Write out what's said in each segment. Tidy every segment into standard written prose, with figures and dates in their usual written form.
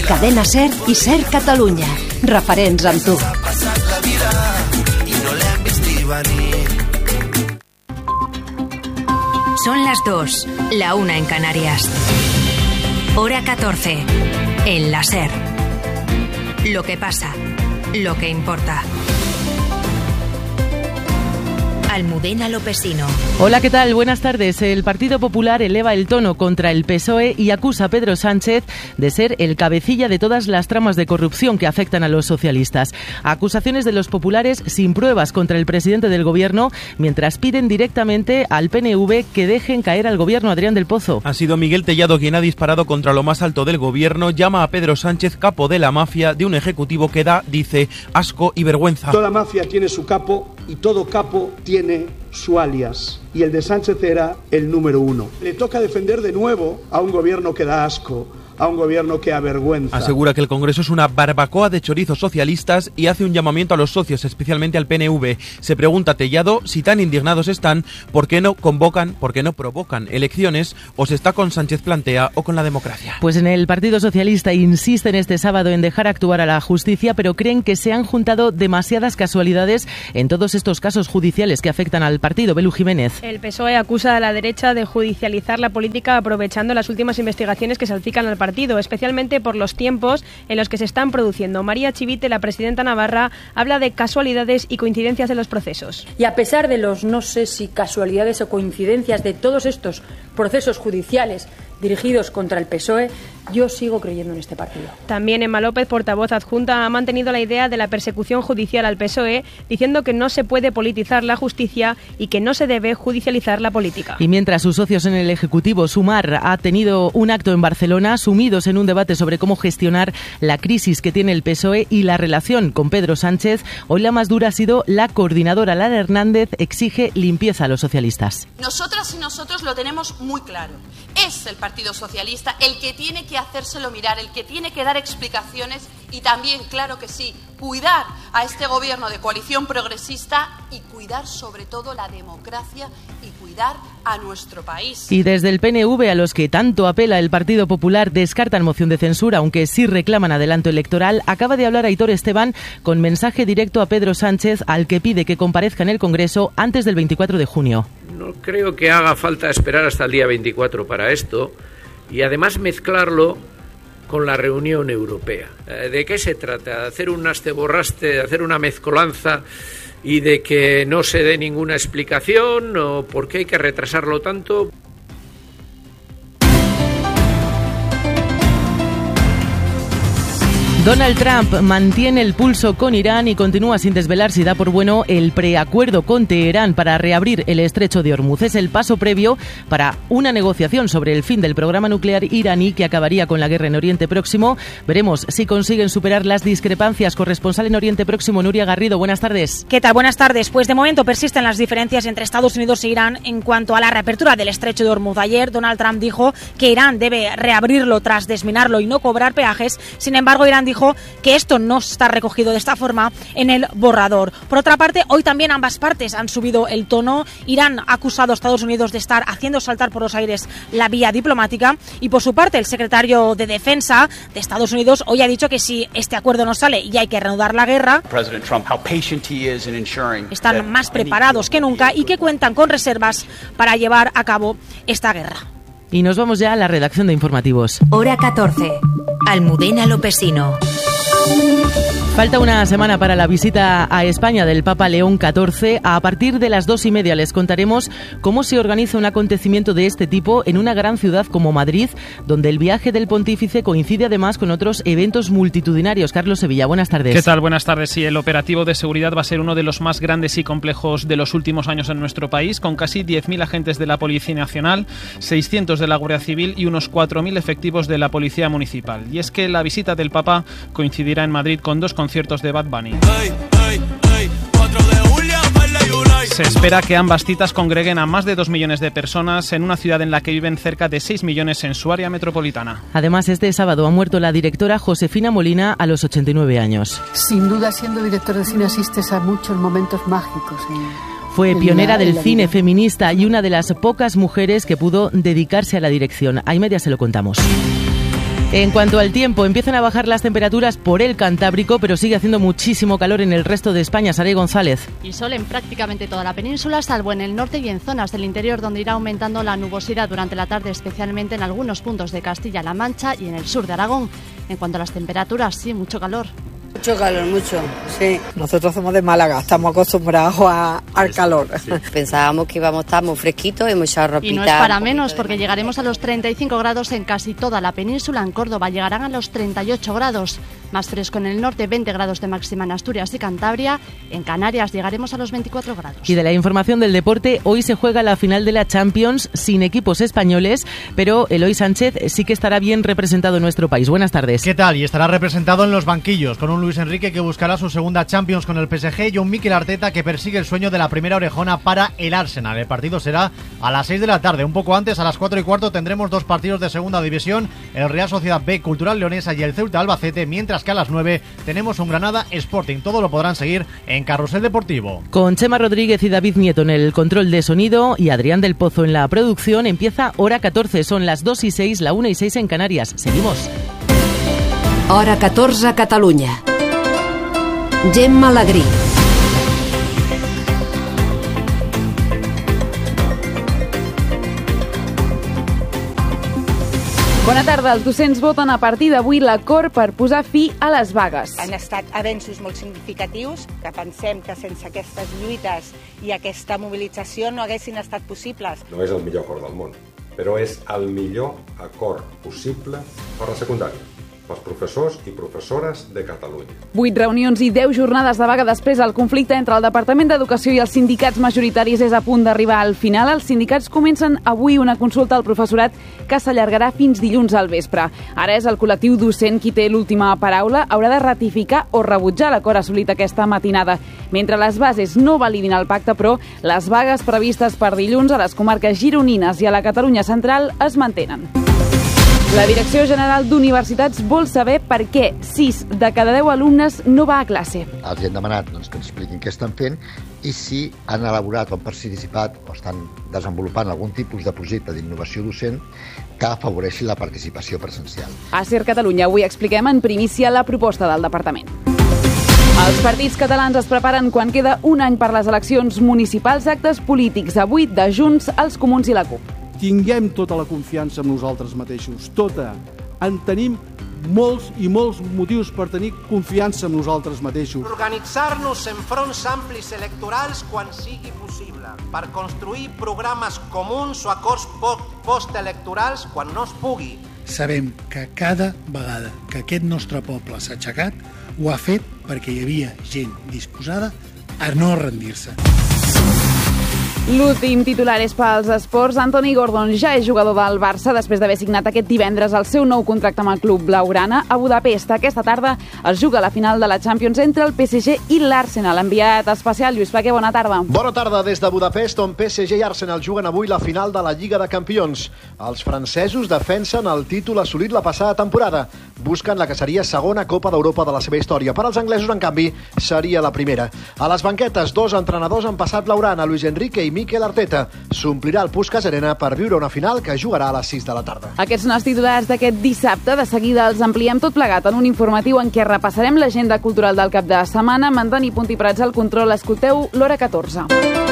Cadena SER i SER Catalunya. Referents amb tu. Son las 2, la 1 en Canarias. Hora 14, en la SER. Lo que pasa, lo que importa. Almudena Lopesino. Hola, ¿qué tal? Buenas tardes. El Partido Popular eleva el tono contra el PSOE y acusa a Pedro Sánchez de ser el cabecilla de todas las tramas de corrupción que afectan a los socialistas. Acusaciones de los populares sin pruebas contra el presidente del gobierno, mientras piden directamente al PNV que dejen caer al gobierno. Adrián del Pozo. Ha sido Miguel Tellado quien ha disparado contra lo más alto del gobierno, llama a Pedro Sánchez capo de la mafia de un ejecutivo que da, dice, asco y vergüenza. Toda mafia tiene su capo y todo capo tiene su alias, y el de Sánchez era el número 1. Le toca defender de nuevo a un gobierno que da asco, a un gobierno que avergüenza. Asegura que el Congreso es una barbacoa de chorizos socialistas y hace un llamamiento a los socios, especialmente al PNV. Se pregunta Tellado si tan indignados están, ¿por qué no convocan, por qué no provocan elecciones? ¿O se está con Sánchez Plantea o con la democracia? Pues en el Partido Socialista insisten este sábado en dejar actuar a la justicia, pero creen que se han juntado demasiadas casualidades en todos estos casos judiciales que afectan al partido. Belu Jiménez. El PSOE acusa a la derecha de judicializar la política aprovechando las últimas investigaciones que salpican al partido, especialmente por los tiempos en los que se están produciendo. María Chivite, la presidenta navarra, habla de casualidades y coincidencias de los procesos. Y a pesar de los, no sé si casualidades o coincidencias de todos estos procesos judiciales dirigidos contra el PSOE, yo sigo creyendo en este partido. También Emma López, portavoz adjunta, ha mantenido la idea de la persecución judicial al PSOE, diciendo que no se puede politizar la justicia y que no se debe judicializar la política. Y mientras sus socios en el Ejecutivo, Sumar, ha tenido un acto en Barcelona, sumidos en un debate sobre cómo gestionar la crisis que tiene el PSOE y la relación con Pedro Sánchez, hoy la más dura ha sido la coordinadora Lara Hernández, exige limpieza a los socialistas. Nosotras y nosotros lo tenemos muy claro. Es el Partido Socialista el que tiene que hacérselo mirar, el que tiene que dar explicaciones y también, claro que sí, cuidar a este gobierno de coalición progresista y cuidar sobre todo la democracia y cuidar a nuestro país. Y desde el PNV, a los que tanto apela el Partido Popular, descartan moción de censura, aunque sí reclaman adelanto electoral. Acaba de hablar Aitor Esteban con mensaje directo a Pedro Sánchez, al que pide que comparezca en el Congreso antes del 24 de junio. No creo que haga falta esperar hasta el día 24 para esto y además mezclarlo con la reunión europea. ¿De qué se trata? ¿De hacer un asteborraste, de hacer una mezcolanza y de que no se dé ninguna explicación o por qué hay que retrasarlo tanto? Donald Trump mantiene el pulso con Irán y continúa sin desvelar si da por bueno el preacuerdo con Teherán para reabrir el estrecho de Hormuz. Es el paso previo para una negociación sobre el fin del programa nuclear iraní que acabaría con la guerra en Oriente Próximo. Veremos si consiguen superar las discrepancias. Corresponsal en Oriente Próximo, Nuria Garrido, buenas tardes. ¿Qué tal? Buenas tardes. Pues de momento persisten las diferencias entre Estados Unidos e Irán en cuanto a la reapertura del estrecho de Hormuz. Ayer Donald Trump dijo que Irán debe reabrirlo tras desminarlo y no cobrar peajes. Sin embargo, Irán dijo que esto no está recogido de esta forma en el borrador. Por otra parte, hoy también ambas partes han subido el tono. Irán ha acusado a Estados Unidos de estar haciendo saltar por los aires la vía diplomática y por su parte el secretario de Defensa de Estados Unidos hoy ha dicho que si este acuerdo no sale y hay que reanudar la guerra, están más preparados que nunca y que cuentan con reservas para llevar a cabo esta guerra. Y nos vamos ya a la redacción de informativos. Hora 14. Almudena Lopesino. Falta una semana para la visita a España del Papa León XIV. A partir de las 2:30 les contaremos cómo se organiza un acontecimiento de este tipo en una gran ciudad como Madrid, donde el viaje del pontífice coincide además con otros eventos multitudinarios. Carlos Sevilla, buenas tardes. ¿Qué tal? Buenas tardes. Sí, el operativo de seguridad va a ser uno de los más grandes y complejos de los últimos años en nuestro país, con casi 10.000 agentes de la Policía Nacional, 600 de la Guardia Civil y unos 4.000 efectivos de la Policía Municipal. Y es que la visita del Papa coincidirá en Madrid con dos conciertos de Bad Bunny. Se espera que ambas citas congreguen a más de 2 millones de personas en una ciudad en la que viven cerca de 6 millones en su área metropolitana. Además, este sábado ha muerto la directora Josefina Molina a los 89 años. Sin duda, siendo director de cine asistes a muchos momentos mágicos. Fue pionera del cine feminista y una de las pocas mujeres que pudo dedicarse a la dirección. A y media se lo contamos. En cuanto al tiempo, empiezan a bajar las temperaturas por el Cantábrico, pero sigue haciendo muchísimo calor en el resto de España. Saray González. Y sol en prácticamente toda la península, salvo en el norte y en zonas del interior, donde irá aumentando la nubosidad durante la tarde, especialmente en algunos puntos de Castilla-La Mancha y en el sur de Aragón. En cuanto a las temperaturas, sí, mucho calor. Mucho calor, mucho, sí. Nosotros somos de Málaga, estamos acostumbrados al calor. Sí. Pensábamos que íbamos a estar muy fresquitos y mucha ropita. Y no es para menos, porque llegaremos a los 35 grados en casi toda la península. En Córdoba llegarán a los 38 grados. Más fresco en el norte, 20 grados de máxima en Asturias y Cantabria. En Canarias llegaremos a los 24 grados. Y de la información del deporte, hoy se juega la final de la Champions sin equipos españoles, pero Eloy Sánchez sí que estará bien representado en nuestro país. Buenas tardes. ¿Qué tal? Y estará representado en los banquillos, con un Luis Enrique que buscará su segunda Champions con el PSG y un Mikel Arteta que persigue el sueño de la primera orejona para el Arsenal. El partido será a las 6 de la tarde. Un poco antes, a las 4:15, tendremos dos partidos de segunda división, el Real Sociedad B Cultural Leonesa y el Ceuta Albacete, mientras que a las 9 tenemos un Granada Sporting. Todo lo podrán seguir en Carrusel Deportivo. Con Chema Rodríguez y David Nieto en el control de sonido y Adrián del Pozo en la producción, empieza Hora 14. Son las 2:06, la 1:06 en Canarias. Seguimos. Hora 14, Catalunya. Gemma Alegrí. Bona tarda. Els docents voten a partir d'avui l'acord per posar fi a les vagues. Han estat avenços molt significatius que pensem que sense aquestes lluites i aquesta mobilització no haguessin estat possibles. No és el millor acord del món, però és el millor acord possible per la secundària, pels professors i professores de Catalunya. 8 reunions i 10 jornades de vaga després, el conflicte entre el Departament d'Educació i els sindicats majoritaris és a punt d'arribar al final. Els sindicats comencen avui una consulta al professorat que s'allargarà fins dilluns al vespre. Ara és el col·lectiu docent qui té l'última paraula. Haurà de ratificar o rebutjar l'acord assolit aquesta matinada. Mentre les bases no validin el pacte, però, les vagues previstes per dilluns a les comarques gironines i a la Catalunya central es mantenen. La Direcció General d'Universitats vol saber per què 6 de cada 10 alumnes no va a classe. Els hem demanat que ens expliquin què estan fent i si han elaborat o han participat o estan desenvolupant algun tipus de projecte d'innovació docent que afavoreixi la participació presencial. A Ser Catalunya avui expliquem en primícia la proposta del departament. Els partits catalans es preparen quan queda un any per les eleccions municipals, actes polítics avui de Junts, els Comuns i la CUP. Tinguem tota la confiança en nosaltres mateixos, tota. En tenim molts i molts motius per tenir confiança en nosaltres mateixos. Organitzar-nos en fronts amplis electorals quan sigui possible, per construir programes comuns o acords postelectorals quan no es pugui. Sabem que cada vegada que aquest nostre poble s'ha aixecat, ho ha fet perquè hi havia gent disposada a no rendir-se. L'últim titular és pels esports. Anthony Gordon ja és jugador del Barça després d'haver signat aquest divendres el seu nou contracte amb el club blaugrana. A Budapest aquesta tarda es juga la final de la Champions entre el PSG i l'Arsenal. Enviat especial Lluís Paquer, bona tarda. Bona tarda des de Budapest, on PSG i Arsenal juguen avui la final de la Lliga de Campions. Els francesos defensen el títol assolit la passada temporada. Busquen la que seria segona Copa d'Europa de la seva història. Per als anglesos, en canvi, seria la primera. A les banquetes, dos entrenadors han passat blaugrana, Luis Enrique i Mikel Arteta. S'omplirà el Puskás Arena per viure una final que jugarà a les 6 de la tarda. Aquests són els titulars d'aquest dissabte. De seguida els ampliem tot plegat en un informatiu en què repassarem l'agenda cultural del cap de setmana. Amb en Dani Punt i Prats al control, escolteu l'Hora 14.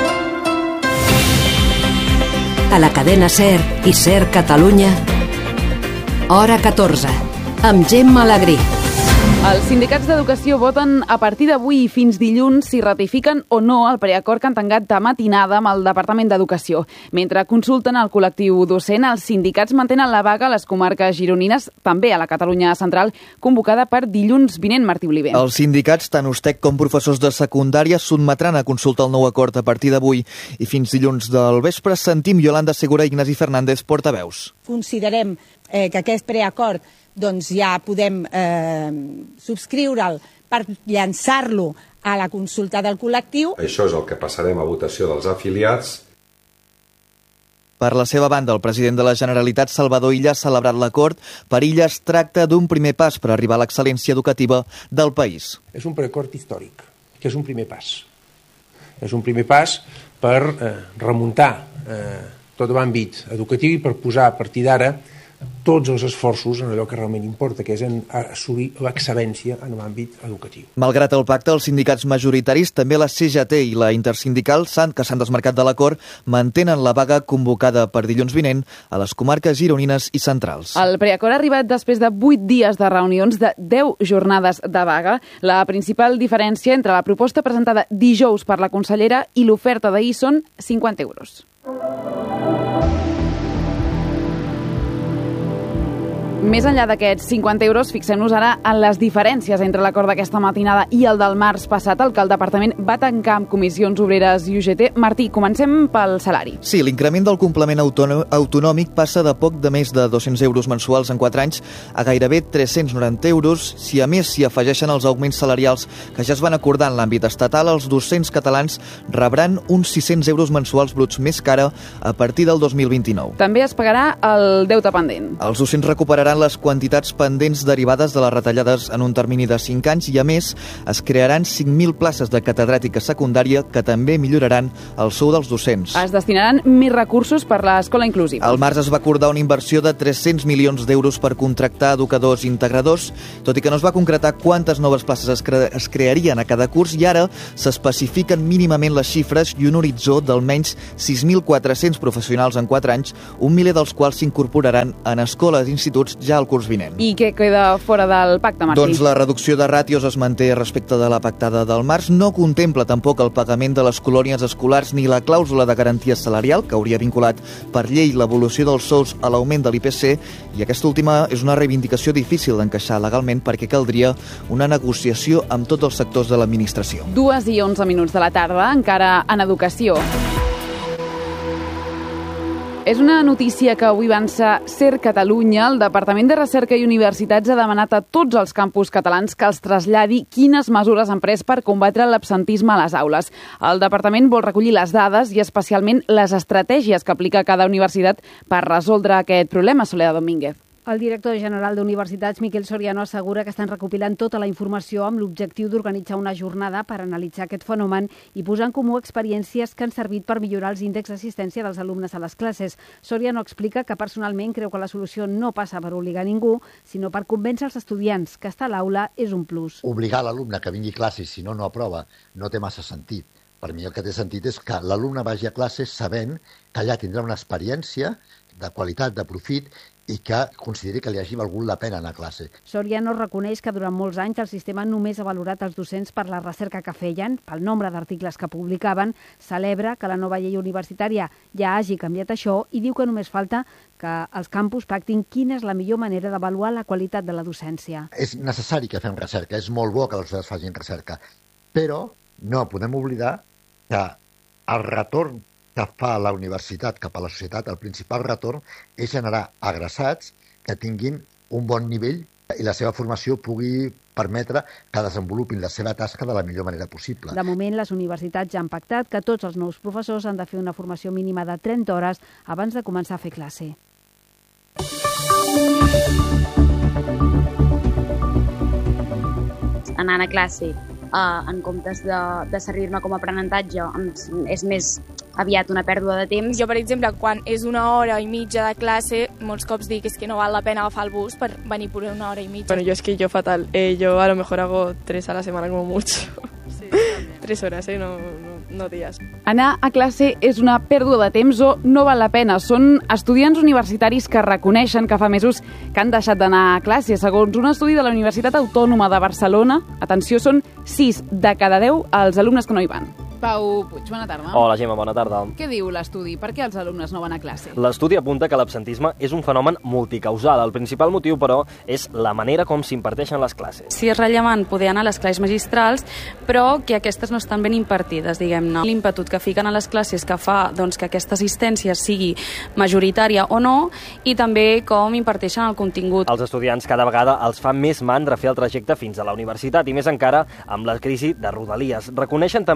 A la cadena Ser i Ser Catalunya, Hora 14, amb Gemma Alegrí. Els sindicats d'educació voten a partir d'avui i fins dilluns si ratifiquen o no el preacord que han tancat de matinada amb el Departament d'Educació. Mentre consulten el col·lectiu docent, els sindicats mantenen la vaga a les comarques gironines, també a la Catalunya central, convocada per dilluns vinent, Martí Oliver. Els sindicats, tant USTEC com professors de secundària, sotmetran a consulta el nou acord a partir d'avui i fins dilluns del vespre. Sentim Yolanda Segura i Ignasi Fernández, portaveus. Considerem que aquest preacord doncs ja podem subscriure'l per llançar-lo a la consulta del col·lectiu. Això és el que passarem a votació dels afiliats. Per la seva banda, el president de la Generalitat, Salvador Illa, ha celebrat l'acord. Per Illa es tracta d'un primer pas per arribar a l'excel·lència educativa del país. És un preacord històric, que és un primer pas. És un primer pas per remuntar tot l'àmbit educatiu i per posar a partir d'ara tots els esforços en allò que realment importa, que és en assolir l'excel·lència en l'àmbit educatiu. Malgrat el pacte, els sindicats majoritaris, també la CGT i la Intersindical, que s'han desmarcat de l'acord, mantenen la vaga convocada per dilluns vinent a les comarques gironines i centrals. El preacord ha arribat després de 8 dies de reunions de 10 jornades de vaga. La principal diferència entre la proposta presentada dijous per la consellera i l'oferta d'ahir són 50 euros. Més enllà d'aquests 50 euros, fixem-nos ara en les diferències entre l'acord d'aquesta matinada i el del març passat, el que el departament va tancar amb comissions obreres i UGT. Martí, comencem pel salari. Sí, l'increment del complement autonòmic passa de poc de més de 200 euros mensuals en 4 anys a gairebé 390 euros. Si a més s'hi afegeixen els augments salarials que ja es van acordar en l'àmbit estatal, els docents catalans rebran uns 600 euros mensuals bruts més cara a partir del 2029. També es pagarà el deute pendent. Els docents recuperaran les quantitats pendents derivades de les retallades en un termini de 5 anys i, a més, es crearan 5.000 places de catedràtica secundària que també milloraran el sou dels docents. Es destinaran més recursos per l'escola inclusiva. Al març es va acordar una inversió de 300 milions d'euros per contractar educadors integradors, tot i que no es va concretar quantes noves places es crearien a cada curs, i ara s'especifiquen mínimament les xifres i un horitzó d'almenys 6.400 professionals en 4 anys, un miler dels quals s'incorporaran en escoles i instituts ja al curs vinent. I què queda fora del pacte, Martí? Doncs la reducció de ràtios es manté respecte de la pactada del març. No contempla tampoc el pagament de les colònies escolars ni la clàusula de garantia salarial, que hauria vinculat per llei l'evolució dels sous a l'augment de l'IPC, i aquesta última és una reivindicació difícil d'encaixar legalment perquè caldria una negociació amb tots els sectors de l'administració. 2:11 de la tarda, encara en educació. És una notícia que avui avança CER Catalunya. El Departament de Recerca i Universitats ha demanat a tots els campus catalans que els traslladi quines mesures han pres per combatre l'absentisme a les aules. El Departament vol recollir les dades i especialment les estratègies que aplica cada universitat per resoldre aquest problema. Soledad Domínguez. El director general d'Universitats, Miquel Soriano, assegura que estan recopilant tota la informació amb l'objectiu d'organitzar una jornada per analitzar aquest fenomen i posar en comú experiències que han servit per millorar els índexs d'assistència dels alumnes a les classes. Soriano explica que personalment creu que la solució no passa per obligar ningú, sinó per convèncer els estudiants que estar a l'aula és un plus. Obligar l'alumne que vingui a classe, si no aprova, no té massa sentit. Per mi el que té sentit és que l'alumne vagi a classe sabent que allà tindrà una experiència de qualitat, de profit, i que consideri que li hagi valgut la pena anar a classe. Soriano reconeix que durant molts anys el sistema només ha valorat els docents per la recerca que feien, pel nombre d'articles que publicaven, celebra que la nova llei universitària ja hagi canviat això i diu que només falta que els campus pactin quina és la millor manera d'avaluar la qualitat de la docència. És necessari que fem recerca, és molt bo que els docents facin recerca, però no podem oblidar que el retorn que fa la universitat cap a la societat, el principal retorn és generar egressats que tinguin un bon nivell i la seva formació pugui permetre que desenvolupin la seva tasca de la millor manera possible. De moment, les universitats ja han pactat que tots els nous professors han de fer una formació mínima de 30 hores abans de començar a fer classe. Anant a classe en comptes de servir-me com a aprenentatge és més aviat una pèrdua de temps. Jo, per exemple, quan és 1 hora i mitja de classe, molts cops dic que no val la pena agafar el bus per venir per 1 hora y mitja. Bueno, yo es que yo fatal. Yo a lo mejor hago 3 a la semana como mucho. Sí, 3 horas, no días. Anar a classe és una pèrdua de temps o no val la pena. Són estudiants universitaris que reconeixen que fa mesos que han deixat d'anar a classe. Segons un estudi de la Universitat Autònoma de Barcelona, atenció, són 6 de cada 10 els alumnes que no hi van. Pau Puig, bona tarda. Hola, Gemma, bona tarda. Què diu l'estudi? Per què els alumnes no van a classe? L'estudi apunta que l'absentisme és un fenomen multicausal. El principal motiu, però, és la manera com s'imparteixen les classes. Sí, és rellevant poder anar a les classes magistrals, però que aquestes no estan ben impartides, diguem-ne. L'ímpetu que fiquen a les classes que fa que aquesta assistència sigui majoritària o no, i també com imparteixen el contingut. Els estudiants cada vegada els fa més mandra fer el trajecte fins a la universitat, i més encara amb la crisi de Rodalies. Reconeixen també que els costos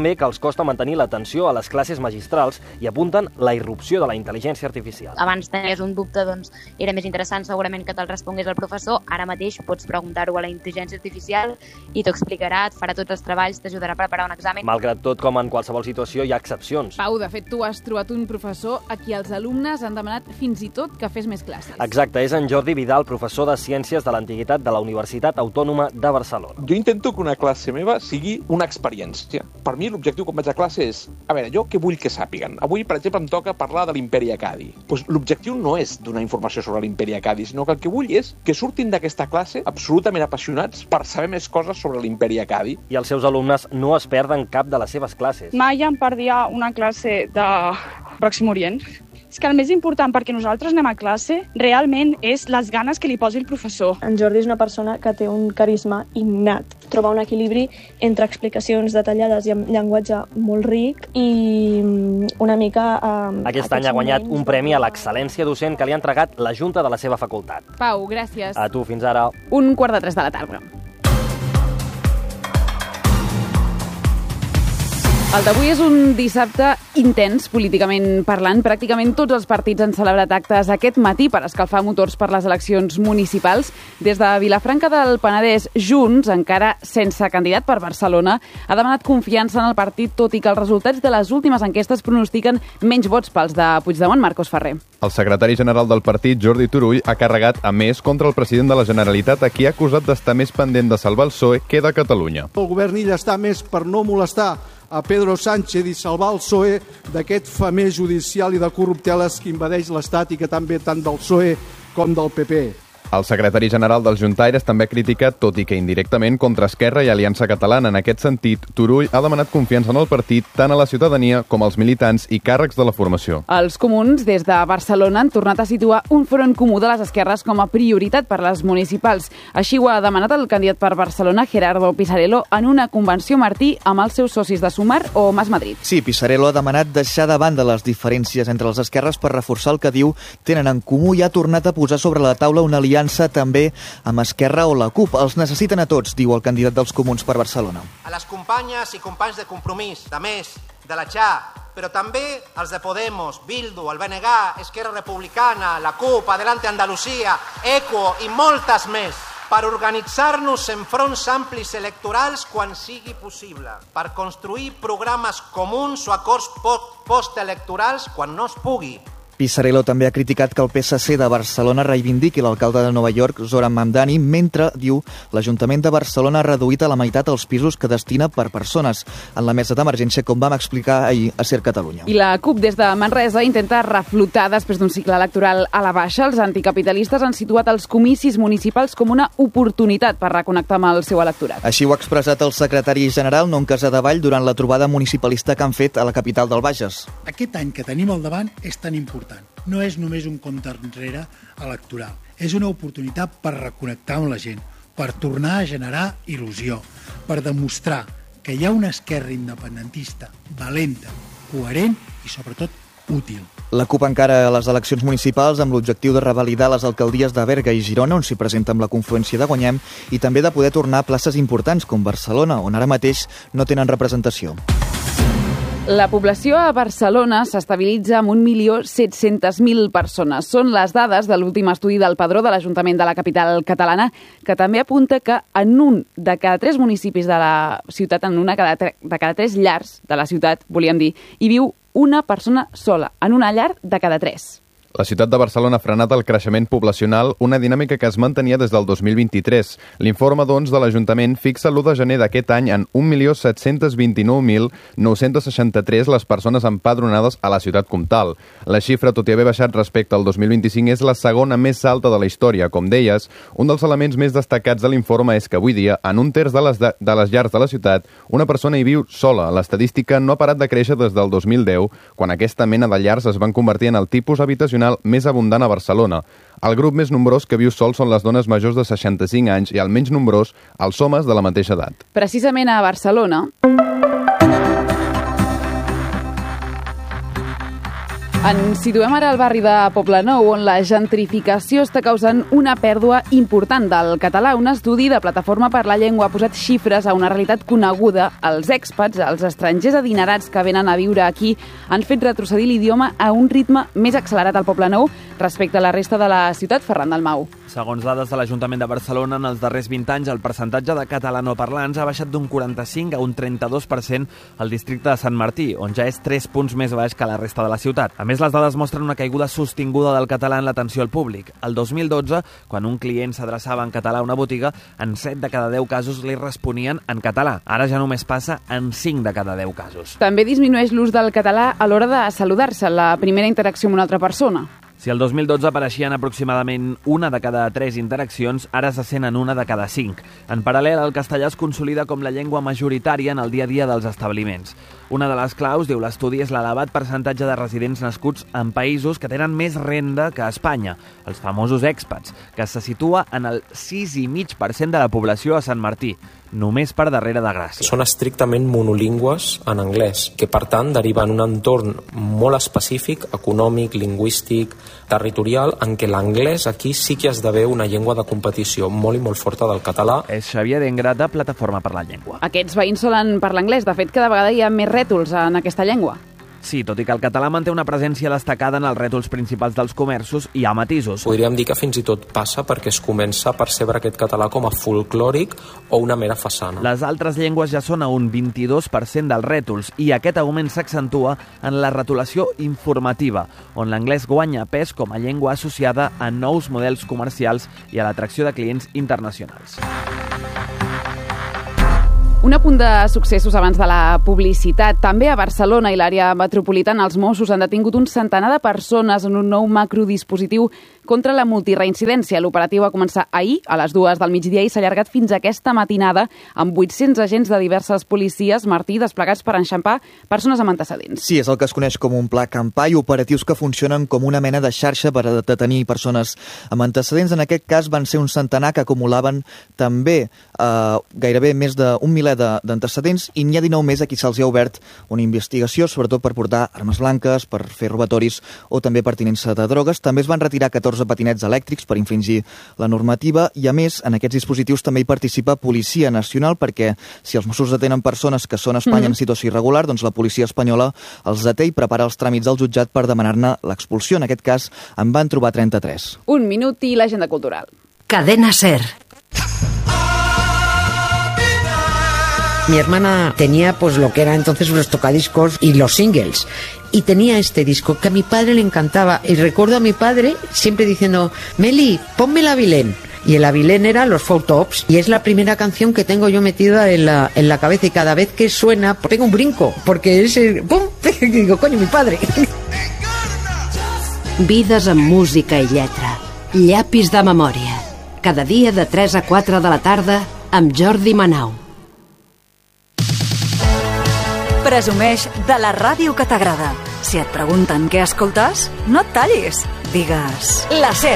costa mantenir l'atenció a les classes magistrals i apunten la irrupció de la intel·ligència artificial. Abans tenies un dubte, doncs era més interessant segurament que te'l respongués el professor. Ara mateix pots preguntar-ho a la intel·ligència artificial i t'ho explicarà, et farà tots els treballs, t'ajudarà a preparar un examen. Malgrat tot, com en qualsevol situació, hi ha excepcions. Pau, de fet, tu has trobat un professor a qui els alumnes han demanat fins i tot que fes més classes. Exacte, és en Jordi Vidal, professor de Ciències de l'Antiguitat de la Universitat Autònoma de Barcelona. Jo intento que una classe meva sigui una experiència. Per mi l'objectiu quan vaig a classe és, a veure, jo què vull que sàpiguen? Avui, per exemple, em toca parlar de l'imperi Accadi. Pues l'objectiu no és donar informació sobre l'imperi Accadi, sinó que el que vull és que surtin d'aquesta classe absolutament apassionats per saber més coses sobre l'imperi Accadi. I els seus alumnes no es perden cap de les seves classes. Mai em perdia una classe de Pròxim Orient. És que el més important perquè nosaltres anem a classe realment és les ganes que li posi el professor. En Jordi és una persona que té un carisma innat. Troba un equilibri entre explicacions detallades i amb llenguatge molt ric i una mica... Aquest any ha guanyat un premi a l'excel·lència docent que li ha entregat la Junta de la seva facultat. Pau, gràcies. A tu, fins ara. 1:45 de la tarda. El d'avui és un dissabte intens, políticament parlant. Pràcticament tots els partits han celebrat actes aquest matí per escalfar motors per les eleccions municipals. Des de Vilafranca del Penedès, Junts, encara sense candidat per Barcelona, ha demanat confiança en el partit, tot i que els resultats de les últimes enquestes pronostiquen menys vots pels de Puigdemont. Marcos Ferrer. El secretari general del partit, Jordi Turull, ha carregat a més contra el president de la Generalitat, a qui ha acusat d'estar més pendent de salvar el PSOE que de Catalunya. El govern ell està més per no molestar a Pedro Sánchez i salvar el PSOE d'aquest femer judicial i de corrupteles que invadeix l'Estat i que també tant del PSOE com del PP. El secretari general dels Juntaires també ha criticat, tot i que indirectament, contra Esquerra i Aliança Catalana. En aquest sentit, Turull ha demanat confiança en el partit tant a la ciutadania com als militants i càrrecs de la formació. Els comuns, des de Barcelona, han tornat a situar un front comú de les esquerres com a prioritat per les municipals. Així ho ha demanat el candidat per Barcelona, Gerardo Pisarello, en una convenció Martí amb els seus socis de Sumar o Mas Madrid. Sí, Pisarello ha demanat deixar de banda les diferències entre les esquerres per reforçar el que diu tenen en comú i ha tornat a posar sobre la taula una aliança també amb Esquerra o la CUP. Els necessiten a tots, diu el candidat dels Comuns per Barcelona. A les companyes i companys de Compromís, de Més, de la XA, però també els de Podemos, Bildu, el BNG, Esquerra Republicana, la CUP, Adelante Andalucía, ECO i moltes més, per organitzar-nos en fronts amplis electorals quan sigui possible, per construir programes comuns o acords postelectorals quan no es pugui. Pisarello també ha criticat que el PSC de Barcelona reivindiqui l'alcalde de Nova York, Zoran Mamdani, mentre, diu, l'Ajuntament de Barcelona ha reduït a la meitat els pisos que destina per persones en la mesa d'emergència, com vam explicar ahir a Ser Catalunya. I la CUP des de Manresa intenta reflotar després d'un cicle electoral a la baixa. Els anticapitalistes han situat els comicis municipals com una oportunitat per reconnectar amb el seu electorat. Així ho ha expressat el secretari general, Non Casadevall, durant la trobada municipalista que han fet a la capital del Bages. Aquest any que tenim al davant és tan important. No és només un compte enrere electoral, és una oportunitat per reconnectar amb la gent, per tornar a generar il·lusió, per demostrar que hi ha una esquerra independentista valenta, coherent i sobretot útil. La CUP encara a les eleccions municipals amb l'objectiu de revalidar les alcaldies de Berga i Girona, on s'hi presenta amb la confluència de Guanyem, i també de poder tornar a places importants com Barcelona, on ara mateix no tenen representació. La població a Barcelona s'estabilitza amb 1.700.000 persones. Són les dades de l'últim estudi del Padró de l'Ajuntament de la capital catalana, que també apunta que en un de cada 3 municipis de la ciutat, en una de cada 3 llars de la ciutat, volíem dir, hi viu una persona sola, en una llar de cada 3. La ciutat de Barcelona ha frenat el creixement poblacional, una dinàmica que es mantenia des del 2023. L'informe, doncs, de l'Ajuntament fixa l'1 de gener d'aquest any en 1.729.963 les persones empadronades a la ciutat comtal. La xifra, tot i haver baixat respecte al 2025, és la segona més alta de la història. Com deies, un dels elements més destacats de l'informe és que avui dia, en un terç de les llars de la ciutat, una persona hi viu sola. L'estadística no ha parat de créixer des del 2010, quan aquesta mena de llars es van convertir en el tipus habitacional més abundant a Barcelona. El grup més nombrós que viu sol són les dones majors de 65 anys i el menys nombrós, els homes de la mateixa edat. Precisament a Barcelona... Ens situem ara al barri de Poblenou, on la gentrificació està causant una pèrdua important del català. Un estudi de Plataforma per la Llengua ha posat xifres a una realitat coneguda. Els expats, els estrangers adinerats que venen a viure aquí, han fet retrocedir l'idioma a un ritme més accelerat al Poblenou respecte a la resta de la ciutat. Ferran Dalmau. Segons dades de l'Ajuntament de Barcelona, en els darrers 20 anys el percentatge de catalanoparlants ha baixat d'un 45 a un 32% al districte de Sant Martí, on ja és 3 punts més baix que la resta de la ciutat. A més, les dades mostren una caiguda sostinguda del català en l'atenció al públic. El 2012, quan un client s'adreçava en català a una botiga, en 7 de cada 10 casos li responien en català. Ara ja només passa en 5 de cada 10 casos. També disminueix l'ús del català a l'hora de saludar-se, la primera interacció amb una altra persona. Si el 2012 apareixien aproximadament 1 de cada 3 interaccions, ara se sent en 1 de cada 5. En paral·lel, el castellà es consolida com la llengua majoritària en el dia a dia dels establiments. Una de les claus, diu l'estudi, és l'elevat percentatge de residents nascuts en països que tenen més renda que Espanya, els famosos expats, que se situa en el 6,5% de la població a Sant Martí, només per darrere de Gràcia. Són estrictament monolingües en anglès, que per tant deriven un entorn molt específic, econòmic, lingüístic, territorial, en què l'anglès aquí sí que esdevé una llengua de competició molt i molt forta del català. És Xavier Dengra, de Plataforma per la Llengua. Aquests veïns solen parlar anglès. De fet, cada vegada hi ha més rètols en aquesta llengua. Sí, tot i que el català manté una presència destacada en els rètols principals dels comerços, hi ha matisos. Podríem dir que fins i tot passa perquè es comença a percebre aquest català com a folclòric o una mera façana. Les altres llengües ja són a un 22% dels rètols i aquest augment s'accentua en la retolació informativa, on l'anglès guanya pes com a llengua associada a nous models comercials i a l'atracció de clients internacionals. Un apunt de successos abans de la publicitat. També a Barcelona i l'àrea metropolitana els Mossos han detingut un centenar de persones en un nou macrodispositiu contra la multireincidència. L'operatiu va començar ahir a les 2 del migdia i s'ha allargat fins aquesta matinada amb 800 agents de diverses policies, Martí, desplegats per enxampar persones amb antecedents. Sí, és el que es coneix com un pla campà i operatius que funcionen com una mena de xarxa per detenir persones amb antecedents. En aquest cas van ser un centenar que acumulaven també gairebé més d'un miler d'antecedents i n'hi ha 19 més a qui se'ls ha obert una investigació, sobretot per portar armes blanques, per fer robatoris o també per tinença de drogues. També es van retirar 14 patinets elèctrics per infringir la normativa i, a més, en aquests dispositius també hi participa Policia Nacional perquè si els Mossos detenen persones que són a Espanya en situació irregular, doncs la policia espanyola els deté i prepara els tràmits al jutjat per demanar-ne l'expulsió. En aquest cas en van trobar 33. Un minut i l'agenda cultural. Cadena SER. Mi hermana tenía pues lo que era entonces los tocadiscos y los singles y tenía este disco que a mi padre le encantaba y recuerdo a mi padre siempre diciendo Meli, ponme el Avilén. Y el Avilén era los Four Tops y es la primera canción que tengo yo metida en la cabeza y cada vez que suena pego un brinco porque es ¡pum! Y digo, coño, mi padre. Vides amb música i lletra. Llapis de memòria. Cada dia de 3 a 4 de la tarda amb Jordi Manau. Presumeix de la ràdio que t'agrada. Si et pregunten què escoltes, no et tallis. Digues la SER.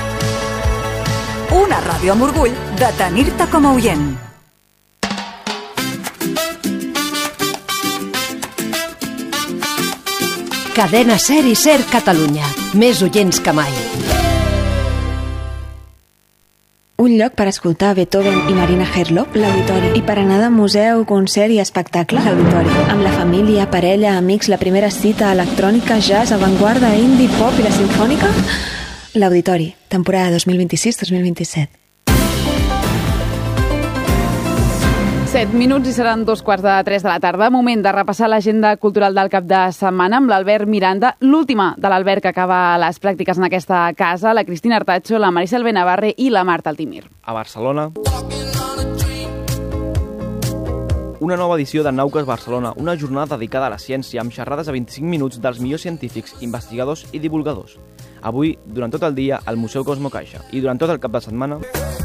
Una ràdio amb orgull de tenir-te com a oient. Cadena SER i SER Catalunya. Més oients que mai. Un lloc per escoltar Beethoven i Marina Herlop, l'Auditori. I per anar de museu, concert i espectacle, l'Auditori. Amb la família, parella, amics, la primera cita, electrònica, jazz, avantguarda, indie, pop i la sinfònica, l'Auditori. Temporada 2026-2027. 7 minuts i seran 2:15 de la tarda. Moment de repassar l'agenda cultural del cap de setmana amb l'Albert Miranda, l'última de l'Albert que acaba les pràctiques en aquesta casa, la Cristina Artacho, la Maricel Benavarre i la Marta Altimir. A Barcelona, una nova edició de Nauques Barcelona, una jornada dedicada a la ciència amb xerrades a 25 minuts dels millors científics, investigadors i divulgadors. Avui, durant tot el dia, al Museu Cosmo Caixa i durant tot el cap de setmana,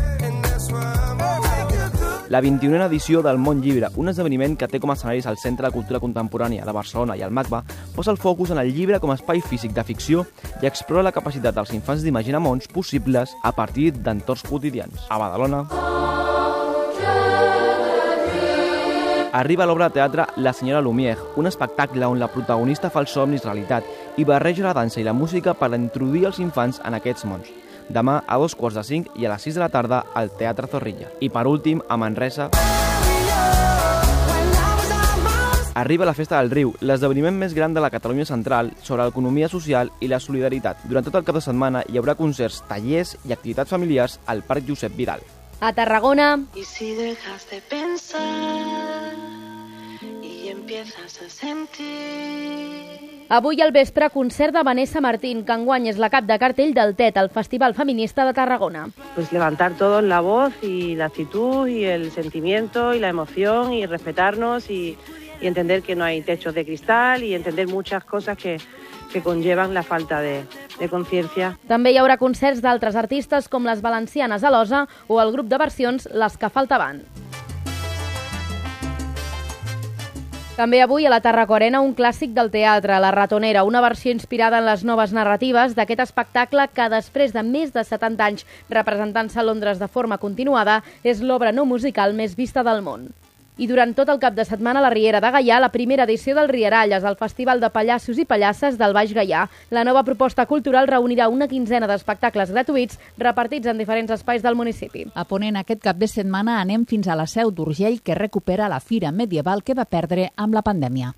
la 21a edició del Món Llibre, un esdeveniment que té com a escenaris el Centre de Cultura Contemporània de Barcelona i el MACBA, posa el focus en el llibre com a espai físic de ficció i explora la capacitat dels infants d'imaginar mons possibles a partir d'entorns quotidians. A Badalona, Arriba l'obra de teatre La senyora Lumière, un espectacle on la protagonista fa els somnis realitat i barreja la dansa i la música per introduir els infants en aquests mons. Demà a 2:45 i a les 6 de la tarda al Teatre Zorrilla. I per últim, a Manresa, arriba la Festa del Riu, l'esdeveniment més gran de la Catalunya central sobre l'economia social i la solidaritat. Durant tot el cap de setmana hi haurà concerts, tallers i activitats familiars al Parc Josep Vidal. A Tarragona... Y si dejas de pensar y empiezas a sentir... Avui al vespre, concert de Vanessa Martín, que enguany és la cap de cartell del TET, el Festival Feminista de Tarragona. Pues levantar todos la voz y la actitud y el sentimiento y la emoción y respetarnos y entender que no hay techos de cristal y entender muchas cosas que conllevan la falta de conciencia. També hi haurà concerts d'altres artistes com les valencianes a l'Osa o el grup de versions Les que faltaven. També avui a la Tarraco-Arena un clàssic del teatre, La ratonera, una versió inspirada en les noves narratives d'aquest espectacle que després de més de 70 anys representant-se a Londres de forma continuada és l'obra no musical més vista del món. I durant tot el cap de setmana a la Riera de Gaià, la primera edició del Rieralles, el Festival de Pallassos i Pallasses del Baix Gaià. La nova proposta cultural reunirà una quinzena d'espectacles gratuïts repartits en diferents espais del municipi. A Ponent aquest cap de setmana anem fins a la Seu d'Urgell, que recupera la fira medieval que va perdre amb la pandèmia.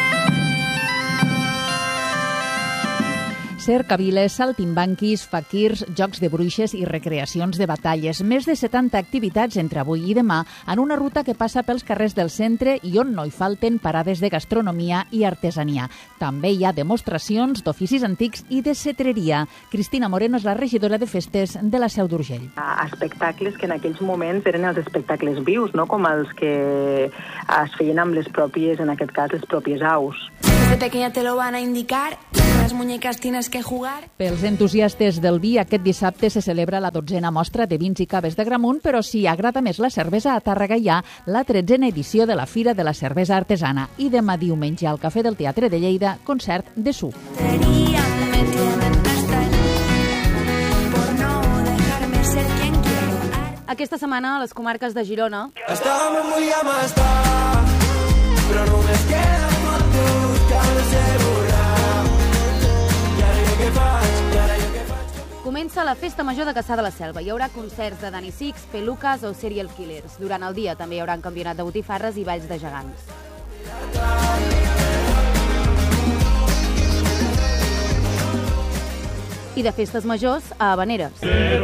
Cercaviles, saltimbanquis, faquirs, jocs de bruixes i recreacions de batalles. Més de 70 activitats entre avui i demà en una ruta que passa pels carrers del centre i on no hi falten parades de gastronomia i artesania. També hi ha demostracions d'oficis antics i de cetreria. Cristina Moreno és la regidora de festes de la Seu d'Urgell. Espectacles que en aquells moments eren els espectacles vius, no? Com els que es feien amb les pròpies, en aquest cas, les pròpies aus. Desde pequeña te lo van a indicar, con las muñecas tienes que jugar. Pels entusiastes del vi, aquest dissabte se celebra la 12a mostra de vins i caves de Gramunt, però si agrada més la cervesa, a Tàrrega hi ha la 13a edició de la Fira de la Cervesa Artesana. I demà diumenge al Cafè del Teatre de Lleida, concert de Su. Aquesta setmana a les comarques de Girona... Estàvem muy amastar, però només queda amb tu, que ha de ser borrar. I ara jo què faig? Comença la Festa Major de Caçà de la Selva. Hi haurà concerts de Dani Six, Pelucas o Serial Killers. Durant el dia també hi haurà un campionat de botifarres i balls de gegants. I de festes majors a Havaneres.